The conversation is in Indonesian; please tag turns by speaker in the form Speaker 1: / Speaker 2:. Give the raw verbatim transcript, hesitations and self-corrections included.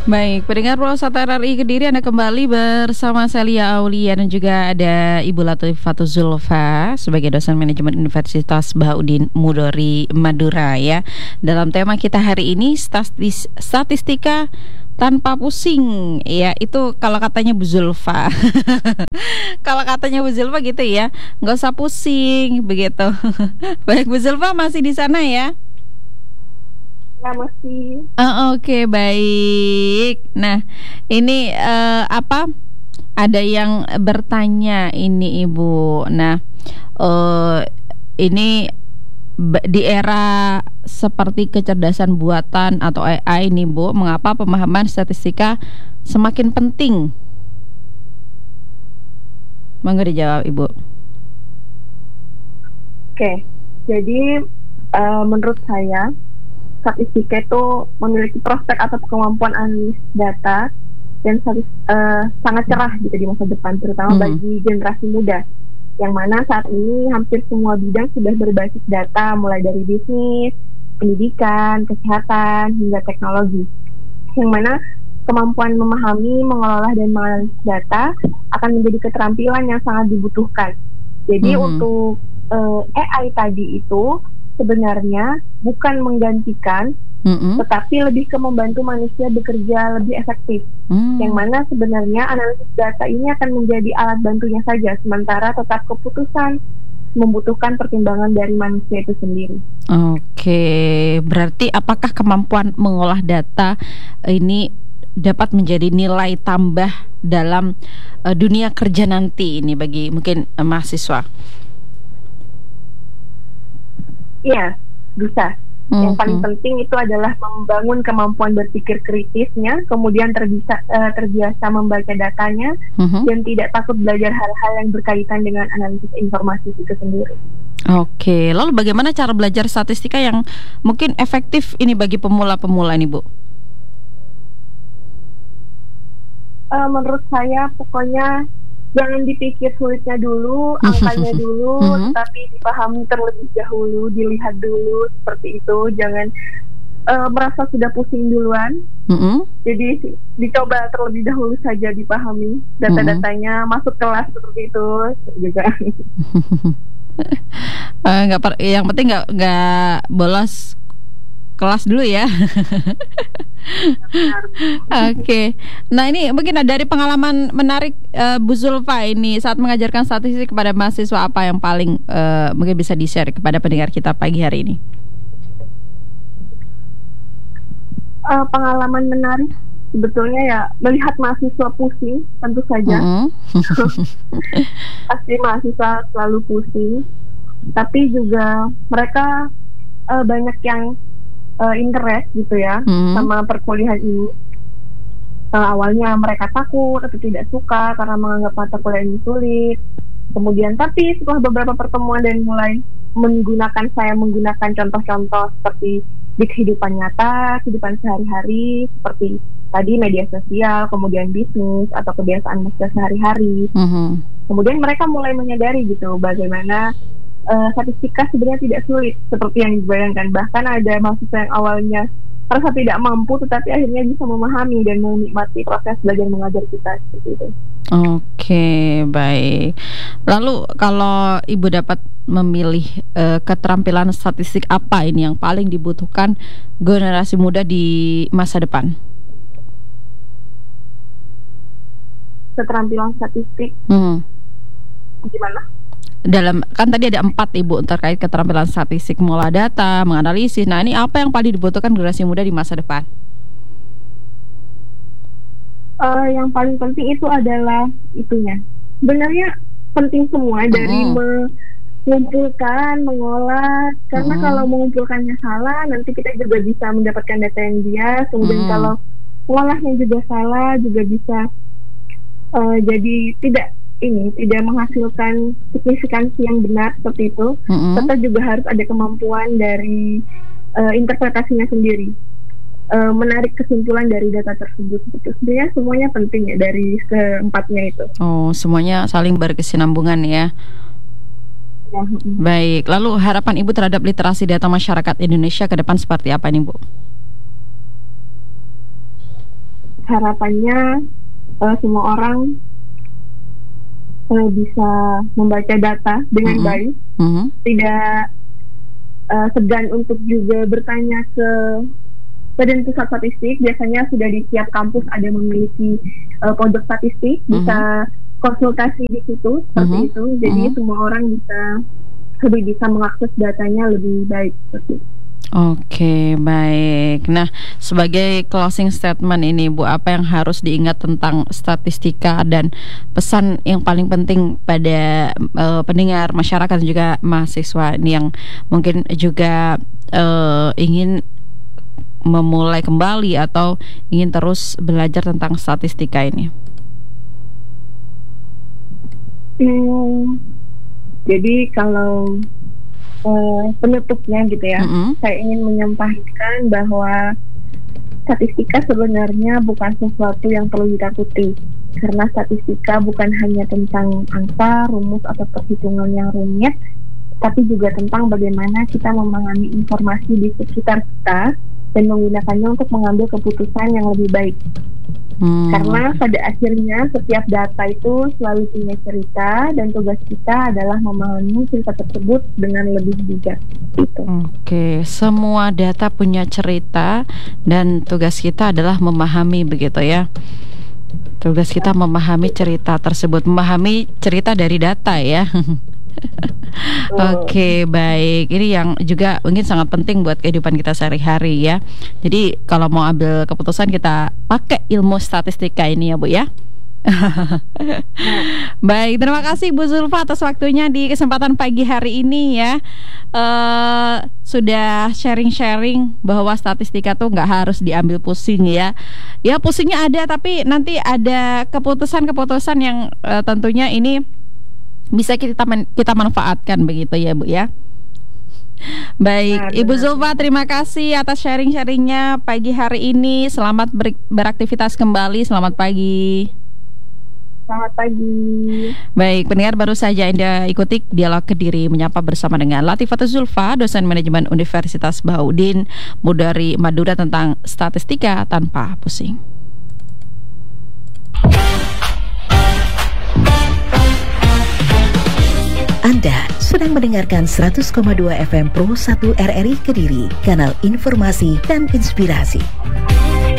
Speaker 1: Baik, pendengar Polsat R R I Kediri, Anda kembali bersama Celia Aulia dan juga ada Ibu Latifatul Zulfa sebagai dosen manajemen Universitas Bahaudin Mudori Madura ya. Dalam tema kita hari ini statis, statistika tanpa pusing ya, itu kalau katanya Bu Zulfa. Kalau katanya Bu Zulfa gitu ya, nggak usah pusing begitu. Baik, Bu Zulfa masih di sana ya?
Speaker 2: Ya, masih.
Speaker 1: Oh, Oke, okay, baik. Nah, ini uh, apa? Ada yang bertanya ini Ibu. Nah, uh, ini di era seperti kecerdasan buatan atau A I nih Bu, mengapa pemahaman statistika semakin penting? Monggo dijawab Ibu.
Speaker 2: Oke, jadi uh, menurut saya statistika itu memiliki prospek atau kemampuan analis data dan uh, sangat cerah gitu di masa depan, terutama hmm. bagi generasi muda, yang mana saat ini hampir semua bidang sudah berbasis data, mulai dari bisnis, pendidikan, kesehatan, hingga teknologi, yang mana kemampuan memahami, mengelola, dan menganalisis data akan menjadi keterampilan yang sangat dibutuhkan. Jadi hmm. untuk uh, A I tadi itu sebenarnya bukan menggantikan, mm-hmm. tetapi lebih ke membantu manusia bekerja lebih efektif. Mm. Yang mana sebenarnya analisis data ini akan menjadi alat bantunya saja, sementara tetap keputusan membutuhkan pertimbangan dari manusia itu sendiri.
Speaker 1: Oke, berarti apakah kemampuan mengolah data ini dapat menjadi nilai tambah dalam uh, dunia kerja nanti ini bagi mungkin uh, mahasiswa?
Speaker 2: Iya, bisa. Mm-hmm. Yang paling penting itu adalah membangun kemampuan berpikir kritisnya, kemudian terbiasa, uh, terbiasa membaca datanya, mm-hmm. dan tidak takut belajar hal-hal yang berkaitan dengan analisis informasi itu sendiri.
Speaker 1: Oke, lalu bagaimana cara belajar statistika yang mungkin efektif ini bagi pemula-pemula nih Bu?
Speaker 2: Uh, menurut saya pokoknya jangan dipikir sulitnya dulu, angkanya dulu, mm-hmm. tapi dipahami terlebih dahulu, dilihat dulu seperti itu. Jangan uh, merasa sudah pusing duluan. Mm-hmm. Jadi dicoba terlebih dahulu saja dipahami data-datanya, mm-hmm. masuk kelas seperti itu juga.
Speaker 1: uh, gak per- yang penting nggak nggak bolos kelas dulu ya. Oke, okay. Nah ini mungkin dari pengalaman menarik uh, Bu Zulfa ini saat mengajarkan statistik kepada mahasiswa, apa yang paling uh, mungkin bisa di-share kepada pendengar kita pagi hari ini?
Speaker 2: Uh, pengalaman menarik sebetulnya ya melihat mahasiswa pusing, tentu saja. Mm-hmm. Pasti mahasiswa selalu pusing, tapi juga mereka uh, banyak yang Uh, interest gitu ya, hmm. sama perkuliahan ini. Uh, awalnya mereka takut atau tidak suka karena menganggap mata kuliah ini sulit. Kemudian tapi setelah beberapa pertemuan dan mulai menggunakan saya menggunakan contoh-contoh seperti di kehidupan nyata, kehidupan sehari-hari, seperti tadi media sosial, kemudian bisnis atau kebiasaan manusia sehari-hari. Hmm. Kemudian mereka mulai menyadari gitu bagaimana Uh, statistika sebenarnya tidak sulit seperti yang dibayangkan. Bahkan ada mahasiswa yang awalnya merasa tidak mampu tetapi akhirnya bisa memahami dan menikmati proses belajar mengajar kita seperti itu.
Speaker 1: Oke, baik. Lalu kalau Ibu dapat memilih uh, keterampilan statistik apa ini yang paling dibutuhkan generasi muda di masa depan?
Speaker 2: Keterampilan statistik
Speaker 1: hmm.
Speaker 2: gimana?
Speaker 1: Dalam kan tadi ada empat Ibu terkait keterampilan statistik, mengolah data, menganalisis. Nah ini apa yang paling dibutuhkan generasi muda di masa depan?
Speaker 2: Uh, yang paling penting itu adalah itunya. Sebenarnya penting semua, dari mm. mengumpulkan, mengolah. Karena mm. kalau mengumpulkannya salah, nanti kita juga bisa mendapatkan data yang bias. Kemudian mm. kalau mengolahnya juga salah, juga bisa uh, jadi tidak ini tidak menghasilkan signifikansi yang benar seperti itu. Mm-hmm. Serta juga harus ada kemampuan dari uh, interpretasinya sendiri, uh, menarik kesimpulan dari data tersebut. Itu sebenarnya semuanya penting ya dari keempatnya itu.
Speaker 1: Oh, semuanya saling berkesinambungan ya. Ya. Baik, lalu harapan Ibu terhadap literasi data masyarakat Indonesia ke depan seperti apa nih Bu?
Speaker 2: harapannya uh, semua orang uh, bisa membaca data dengan mm-hmm. baik, mm-hmm. tidak uh, segan untuk juga bertanya ke Badan Pusat Statistik. Biasanya sudah di setiap kampus ada memiliki uh, pojok statistik, mm-hmm. bisa konsultasi di situ seperti mm-hmm. itu. Jadi mm-hmm. semua orang bisa lebih bisa mengakses datanya lebih baik seperti itu.
Speaker 1: Oke, baik. Nah, sebagai closing statement ini, Bu, apa yang harus diingat tentang statistika dan pesan yang paling penting pada uh, pendengar, masyarakat dan juga mahasiswa ini yang mungkin juga uh, ingin memulai kembali atau ingin terus belajar tentang statistika ini?
Speaker 2: Hmm, jadi kalau Uh, penutupnya gitu ya, mm-hmm. saya ingin menyampaikan bahwa statistika sebenarnya bukan sesuatu yang perlu ditakuti, karena statistika bukan hanya tentang angka, rumus atau perhitungan yang rumit, tapi juga tentang bagaimana kita memahami informasi di sekitar kita dan menggunakannya untuk mengambil keputusan yang lebih baik. Hmm. Karena pada akhirnya setiap data itu selalu punya cerita dan tugas kita adalah memahami cerita tersebut dengan lebih bijak. Gitu.
Speaker 1: Oke, semua data punya cerita dan tugas kita adalah memahami, begitu ya. Tugas kita memahami cerita tersebut, memahami cerita dari data ya. Oke, baik. Ini yang juga mungkin sangat penting buat kehidupan kita sehari-hari ya. Jadi kalau mau ambil keputusan kita pakai ilmu statistika ini ya, Bu ya. Baik, terima kasih Bu Zulfa atas waktunya di kesempatan pagi hari ini ya. uh, Sudah sharing-sharing bahwa statistika tuh nggak harus diambil pusing ya. Ya pusingnya ada, tapi nanti ada keputusan-keputusan yang uh, tentunya ini bisa kita men- kita manfaatkan begitu ya, Bu ya. Baik, Ibu Zulfa, terima kasih atas sharing-sharingnya pagi hari ini. Selamat ber- beraktivitas kembali. Selamat pagi.
Speaker 2: Selamat pagi.
Speaker 1: Baik, pendengar, baru saja Anda ikuti Dialog Kediri menyapa bersama dengan Latifatul Zulfa, dosen manajemen Universitas Bahaudin Mudori Madura tentang statistika tanpa pusing.
Speaker 3: Anda sedang mendengarkan seratus koma dua F M Pro satu R R I Kediri, kanal informasi dan inspirasi.